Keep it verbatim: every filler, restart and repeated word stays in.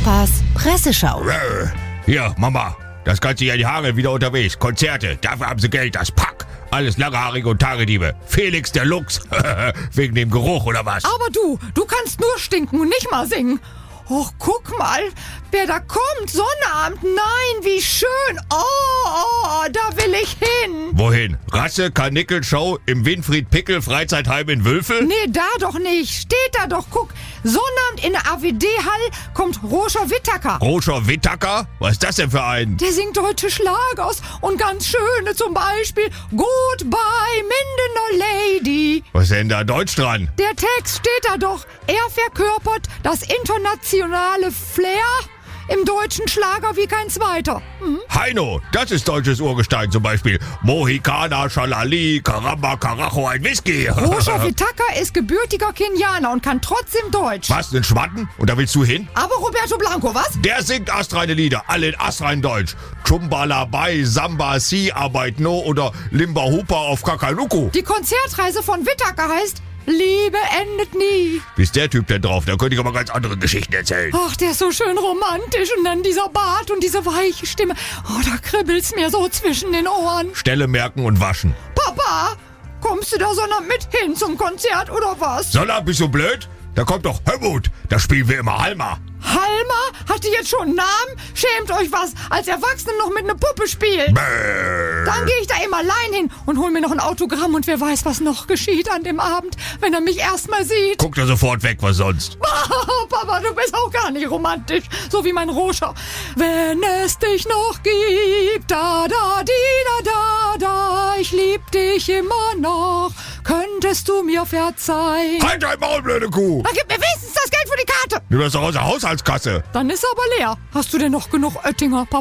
Papas Presseschau. Hier, Mama, das ganze Jahr die Haare wieder unterwegs. Konzerte, dafür haben sie Geld, das Pack. Alles Langhaarige und Tagediebe. Felix der Luchs. Wegen dem Geruch oder was? Aber du, du kannst nur stinken und nicht mal singen. Och, guck mal, wer da kommt. Sonnabend, nein, wie schön. Oh, oh, da will ich hin. Wohin? Rasse, Karnickel-Show im Winfried-Pickel-Freizeitheim in Wülfel? Nee, da doch nicht. Steht da doch, guck. Sonnabend in der A W D-Hall kommt Roger Whittaker. Roger Whittaker? Was ist das denn für ein? Der singt deutsche Schlagers und ganz schöne, zum Beispiel Goodbye, Mindener Lady. Was ist denn da Deutsch dran? Der Text steht da doch. Er verkörpert das internationale Flair im deutschen Schlager wie kein zweiter. Hm? Heino, das ist deutsches Urgestein zum Beispiel. Mohikana, Schalali, Karamba, Karacho, ein Whisky. Roger Whittaker ist gebürtiger Kenianer und kann trotzdem Deutsch. Was, ein Schwatten? Und da willst du hin? Aber Roberto Blanco, was? Der singt astreine Lieder, alle in astrein Deutsch. Chumbalabai, Samba, Si, Arbeit No oder Limba Hooper auf Kakaluku. Die Konzertreise von Whittaker heißt Liebe endet nie. Wie ist der Typ denn drauf? Da könnte ich aber ganz andere Geschichten erzählen. Ach, der ist so schön romantisch und dann dieser Bart und diese weiche Stimme. Oh, da kribbelt's mir so zwischen den Ohren. Stelle merken und waschen. Papa, kommst du da Sonnabend mit hin zum Konzert oder was? Sonnabend, bist du blöd? Da kommt doch Helmut. Da spielen wir immer Halma. Halma? Hat die jetzt schon einen Namen? Schämt euch was, als Erwachsene noch mit einer Puppe spielen. Bäh. Dann gehe ich da eben allein hin und hol mir noch ein Autogramm und wer weiß, was noch geschieht an dem Abend, wenn er mich erstmal sieht. Guck da sofort weg, was sonst. Oh, Papa, du bist auch gar nicht romantisch, so wie mein Roger. Wenn es dich noch gibt, da, da, di, da, da, da, ich lieb dich immer noch, könntest du mir verzeihen. Halt dein Maul, blöde Kuh. Dann gib mir wenigstens das Geld für die Karte. Nimm das doch aus der Haushaltskasse. Dann ist er aber leer. Hast du denn noch genug Oettinger, Papa?